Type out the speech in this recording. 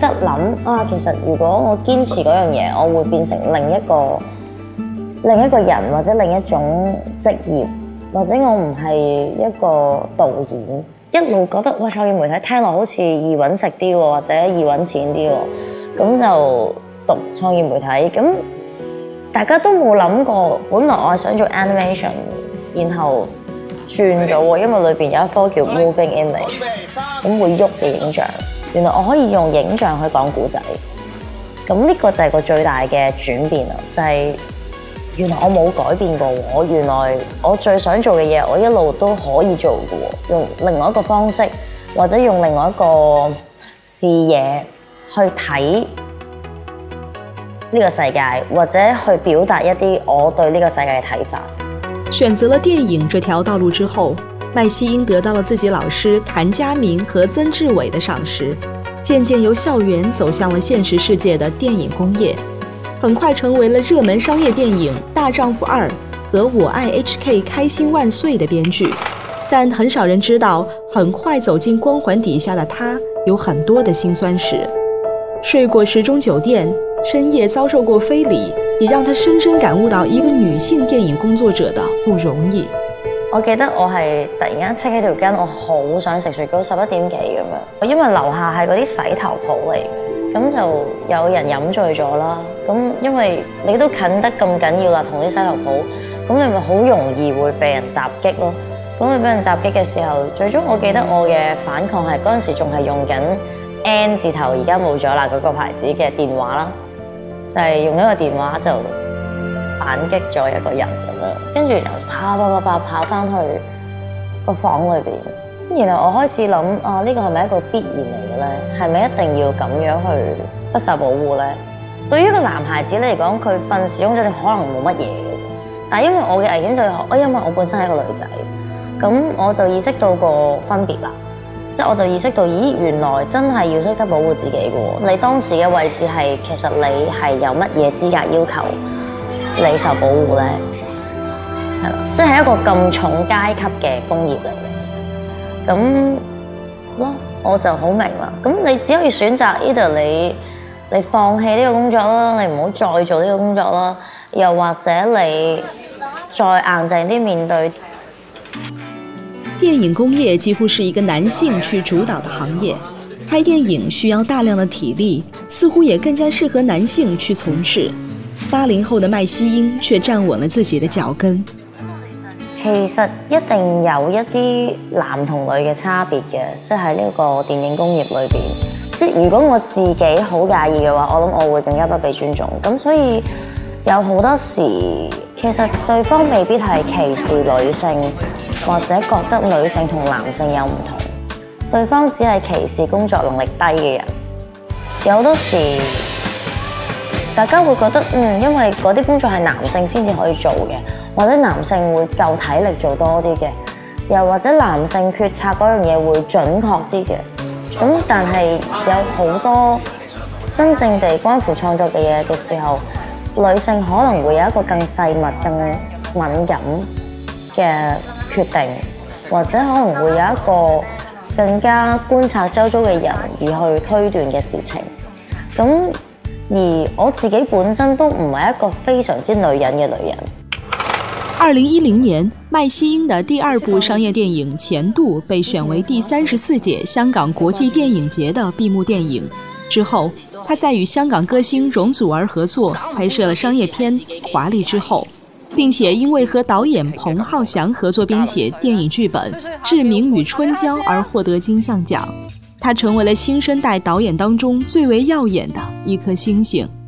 得諗啊，其實如果我堅持嗰樣嘢，我會變成另一個人或者另一種職業，或者我唔係一個導演。一路覺得哇，創意媒體聽落好似易揾食啲喎，或者易揾錢啲喎，咁就讀創意媒體。咁大家都冇諗過，本來我係想做 animation， 然後轉咗喎，因為裏邊有一科叫 moving image， 咁會喐嘅影像。原來我可以用影像去講故仔。咁呢個就係個最大嘅轉變啦，就係原來我冇改變過喎，原來我最想做嘅嘢，我一路都可以做嘅喎，用另外一個方式，或者用另外一個視野去睇呢個世界，或者去表達一啲我對呢個世界嘅睇法。 選擇了電影這條道路之後，麥希英得到了自己老師譚家明和曾志偉的賞識，漸漸由校園走向了現實世界的電影工業，很快成為了熱門商業電影《大丈夫2》和《我愛 HK 開心萬歲》的編劇。但很少人知道，很快走進光環底下的他有很多的辛酸史。睡過時鐘酒店，深夜遭受過非禮，也讓他深深感悟到一個女性電影工作者的不容易。 我記得我係突然間戚起條筋，我好想食雪糕，11點幾咁樣。因為樓下係嗰啲洗頭鋪嚟嘅，咁就有人飲醉咗啦。咁因為你都近得咁緊要啦，同啲洗頭鋪，咁你咪好容易會被人襲擊咯。咁佢俾人襲擊嘅時候，最終我記得我嘅反抗係嗰陣時仲係用緊 N 字頭，而家冇咗啦嗰個牌子嘅電話啦，就係用一個電話就反擊咗一個人咁樣，跟住又跑翻去個房裏邊，然後我開始諗啊，呢個係咪一個必然嚟嘅咧？係咪一定要咁樣去不受保護咧？對於一個男孩子嚟講，佢瞓時鐘酒店可能冇乜嘢嘅，但係因為我嘅危險就係，因為我本身係一個女仔，咁我就意識到個分別啦。即係我就意識到，咦，原來真係要識得保護自己嘅喎。你當時嘅位置係，其實你係有乜嘢資格要求你受保護咧？係啦，即係一個咁重階級嘅工業嚟嘅，其實咁咯，我就好明啦。咁你只可以選擇 either 你放棄呢個工作啦，你唔好再做呢個工作啦，又或者你再硬淨啲面對。 電影工業幾乎是一個男性去主導的行業，拍電影需要大量的體力，似乎也更加適合男性去從事。80後的麥希英卻站穩了自己的腳跟。 其實一定有一啲男同女嘅差別嘅，即係喺呢個電影工業裏邊。即係如果我自己好介意嘅話，我諗我會更加不被尊重。咁所以有好多時，其實對方未必係歧視女性，或者覺得女性同男性有唔同，對方只係歧視工作能力低嘅人。有好多時，大家會覺得因為嗰啲工作係男性先至可以做嘅，或者男性會夠體力做多啲嘅，又或者男性決策嗰樣嘢會準確啲嘅。咁但係有好多真正地關乎創作嘅嘢嘅時候，女性可能會有一個更細密、更敏感嘅決定，或者可能會有一個更加觀察周遭嘅人而去推斷嘅事情。咁而我自己本身都唔係一個非常之女人嘅女人。 2010年，麥希英的第二部商業電影《前度》被選為第34屆香港國際電影節的閉幕電影。之後，他在與香港歌星容祖兒合作拍攝了商業片《華麗之後》，並且因為和導演彭浩翔合作編寫電影劇本《志明與春嬌》而獲得金像獎。他成為了新生代導演當中最為耀眼的一顆星星。